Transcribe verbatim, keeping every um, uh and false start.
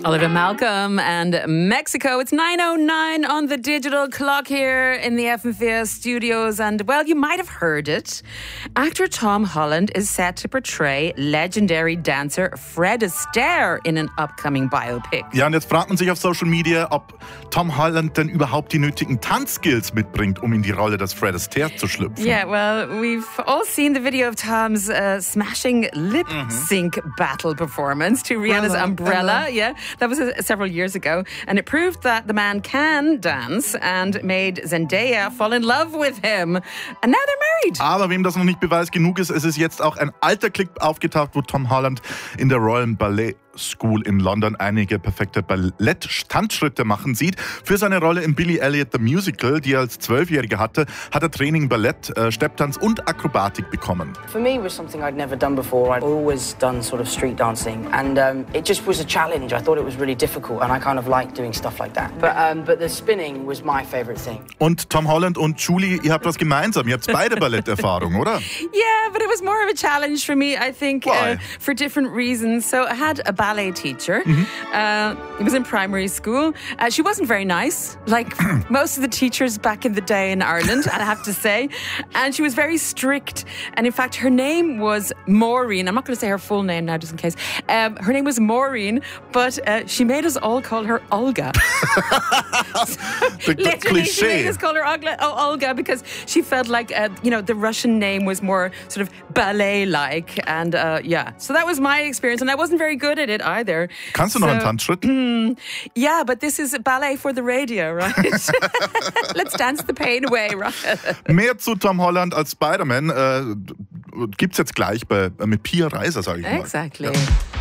Olivia Malcolm and Mexico. It's nine oh nine on the digital clock here in the F M V S studios. And, well, you might have heard it. Actor Tom Holland is set to portray legendary dancer Fred Astaire in an upcoming biopic. Ja, und jetzt fragt man sich auf Social Media, ob Tom Holland denn überhaupt die nötigen Tanzskills mitbringt, um in die Rolle des Fred Astaire zu schlüpfen. Yeah, well, we've all seen the video of Tom's uh, smashing lip-sync mm-hmm. battle performance to Rihanna's Umbrella. Umbrella. Yeah. That was uh, several years ago, and it proved that the man can dance and made Zendaya fall in love with him. And now they're married. Aber wem das noch nicht Beweis genug ist, es ist jetzt auch ein alter Clip aufgetaucht, wo Tom Holland in der Royal Ballet School in London einige perfekte Ballett-Tanzschritte machen sieht. Für seine Rolle in Billy Elliot the Musical, die er als Zwölfjähriger hatte, hat er Training Ballett, äh, Stepptanz und Akrobatik bekommen. For me, it was something I'd never done before. I'd always done sort of street dancing, and um, it just was a challenge. I thought it was really difficult, and I kind of liked doing stuff like that. But um, but the spinning was my favorite thing. Und Tom Holland und Julie, ihr habt was gemeinsam. Ihr habt beide Balletterfahrung, oder? Yeah, but it was more of a challenge for me, I think, Why? Uh, for different reasons. So I had a ballet teacher. Mm-hmm. Uh, it was in primary school. Uh, she wasn't very nice, like most of the teachers back in the day in Ireland, I have to say. And she was very strict. And in fact, her name was Maureen. I'm not going to say her full name now, just in case. Um, her name was Maureen, but uh, she made us all call her Olga. the, the Literally, cliché. she made us call her Olga, oh, Olga because she felt like, uh, you know, the Russian name was more sort of ballet-like. And uh, yeah, so that was my experience. And I wasn't very good at it either. Kannst du noch so, einen Tanzschritt? Mm, yeah, but this is ballet for the radio, right? Let's dance the pain away, right? Mehr zu Tom Holland als Spider-Man äh, gibt's jetzt gleich bei, mit Pia Reiser, sage ich mal. Exactly. Ja.